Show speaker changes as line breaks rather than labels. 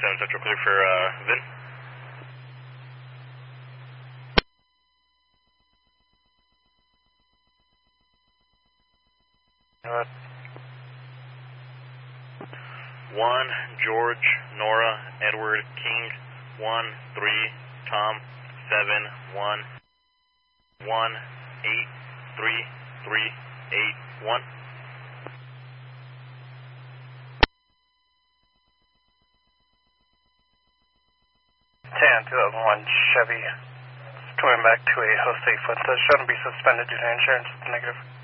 7 Central, clear for VIN.
What?
1 George Nora Edward King 1 3 Tom 7 1 1 8 3 3 8 1.
2001 Chevy. It's coming back to a Jose Fuentes. Shouldn't be suspended due to insurance. Negative.